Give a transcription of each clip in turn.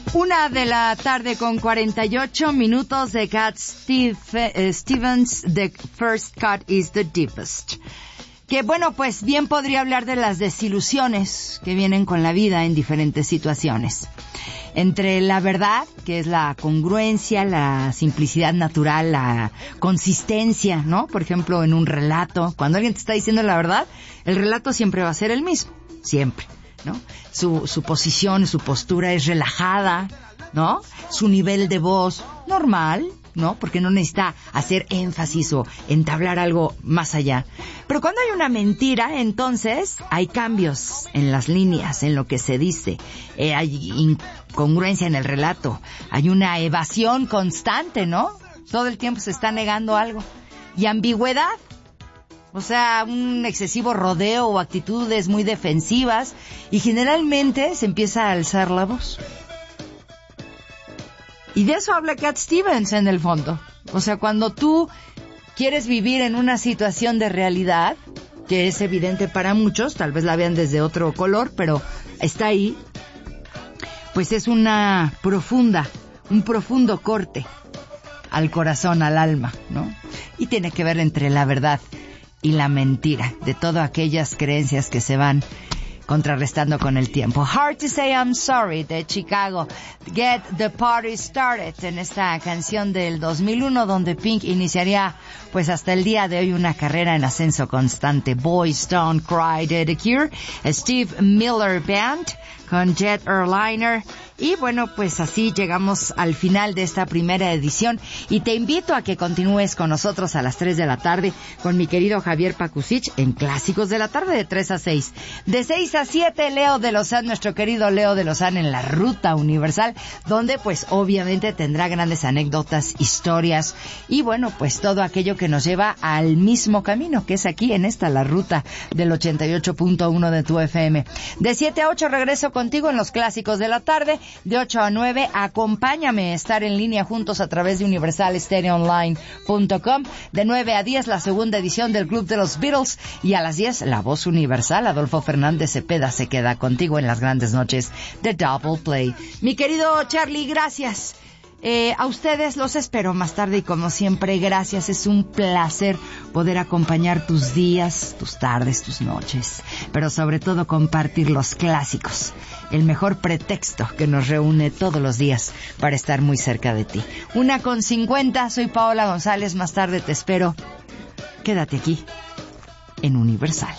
1:48 de Cat Stevens, The First Cut is the Deepest. Que bueno, pues bien podría hablar de las desilusiones que vienen con la vida en diferentes situaciones. Entre la verdad, que es la congruencia, la simplicidad natural, la consistencia, ¿no? Por ejemplo, en un relato, cuando alguien te está diciendo la verdad, el relato siempre va a ser el mismo, siempre, ¿no? Su posición, su postura es relajada, ¿no? Su nivel de voz normal, ¿no? Porque no necesita hacer énfasis o entablar algo más allá. Pero cuando hay una mentira, entonces hay cambios en las líneas, en lo que se dice. Hay incongruencia en el relato. Hay una evasión constante, ¿no? Todo el tiempo se está negando algo. Y ambigüedad. O sea, un excesivo rodeo o actitudes muy defensivas. Y generalmente se empieza a alzar la voz. Y de eso habla Cat Stevens en el fondo. O sea, cuando tú quieres vivir en una situación de realidad, que es evidente para muchos, tal vez la vean desde otro color, pero está ahí, pues es un profundo corte al corazón, al alma, ¿no? Y tiene que ver entre la verdad y la mentira, de todas aquellas creencias que se van contrarrestando con el tiempo. Hard to Say I'm Sorry, de Chicago. Get the Party Started, en esta canción del 2001, donde Pink iniciaría, pues hasta el día de hoy, una carrera en ascenso constante. Boys Don't Cry, de The Cure. Steve Miller Band, con Jet Airliner. Y bueno, pues así llegamos al final de esta primera edición. Y te invito a que continúes con nosotros a las 3 de la tarde con mi querido Javier Pakusich en Clásicos de la Tarde, de 3 a 6. De 6 a 7, Leo de Lozán, nuestro querido Leo de Lozán, en la Ruta Universal, donde pues obviamente tendrá grandes anécdotas, historias y bueno, pues todo aquello que nos lleva al mismo camino, que es aquí en esta, la Ruta del 88.1 de tu FM. De 7 a 8 regreso contigo en los Clásicos de la Tarde. De 8 a 9, acompáñame a estar en línea juntos a través de universalstereoonline.com. De 9 a 10, la segunda edición del Club de los Beatles. Y a las 10, la voz universal, Adolfo Fernández Cepeda, se queda contigo en las grandes noches de Double Play. Mi querido Charlie, gracias. A ustedes los espero más tarde y como siempre, gracias. Es un placer poder acompañar tus días, tus tardes, tus noches, pero sobre todo compartir los clásicos, el mejor pretexto que nos reúne todos los días para estar muy cerca de ti. 1:50, soy Paola González, más tarde te espero. Quédate aquí en Universal.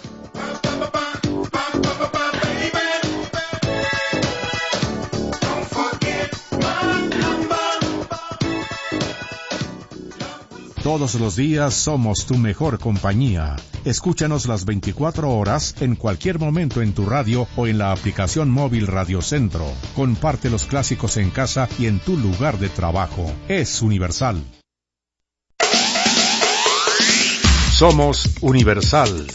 Todos los días somos tu mejor compañía. Escúchanos las 24 horas en cualquier momento en tu radio o en la aplicación móvil Radio Centro. Comparte los clásicos en casa y en tu lugar de trabajo. Es Universal. Somos Universal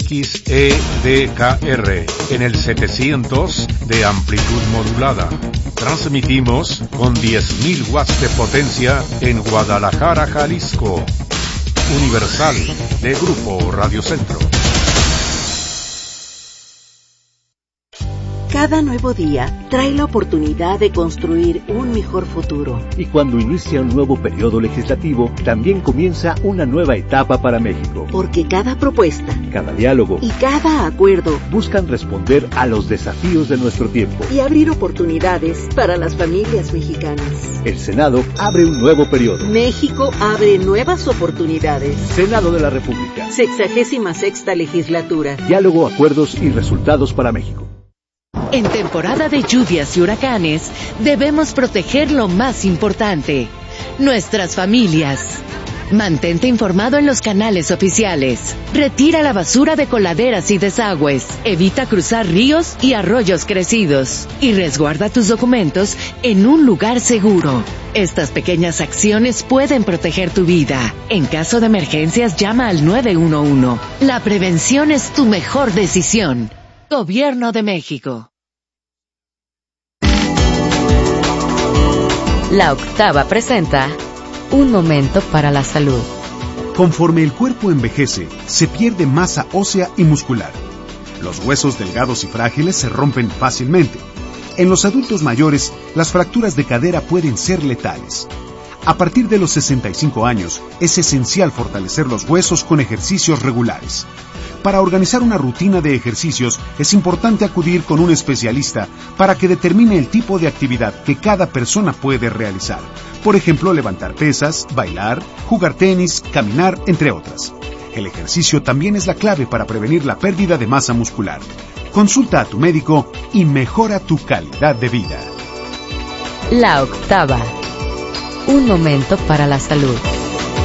XEDKR en el 700 de amplitud modulada. Transmitimos con 10.000 watts de potencia en Guadalajara, Jalisco. Universal, de Grupo Radio Centro. Cada nuevo día trae la oportunidad de construir un mejor futuro. Y cuando inicia un nuevo periodo legislativo, también comienza una nueva etapa para México. Porque cada propuesta, cada diálogo y cada acuerdo buscan responder a los desafíos de nuestro tiempo y abrir oportunidades para las familias mexicanas. El Senado abre un nuevo periodo. México abre nuevas oportunidades. Senado de la República. 66ª legislatura. Diálogo, acuerdos y resultados para México. En temporada de lluvias y huracanes, debemos proteger lo más importante, nuestras familias. Mantente informado en los canales oficiales. Retira la basura de coladeras y desagües. Evita cruzar ríos y arroyos crecidos. Y resguarda tus documentos en un lugar seguro. Estas pequeñas acciones pueden proteger tu vida. En caso de emergencias, llama al 911. La prevención es tu mejor decisión. Gobierno de México. La Octava presenta Un momento para la salud. Conforme el cuerpo envejece, se pierde masa ósea y muscular. Los huesos delgados y frágiles se rompen fácilmente. En los adultos mayores, las fracturas de cadera pueden ser letales. A partir de los 65 años, es esencial fortalecer los huesos con ejercicios regulares. Para organizar una rutina de ejercicios, es importante acudir con un especialista para que determine el tipo de actividad que cada persona puede realizar. Por ejemplo, levantar pesas, bailar, jugar tenis, caminar, entre otras. El ejercicio también es la clave para prevenir la pérdida de masa muscular. Consulta a tu médico y mejora tu calidad de vida. La octava. Un momento para la salud.